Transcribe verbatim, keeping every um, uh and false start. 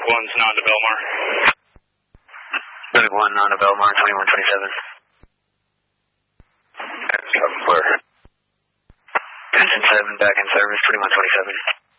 one's non to Belmar. Civic one, non to Belmar, twenty-one twenty-seven. seven clear. Engine seven, back in service, twenty-one twenty-seven.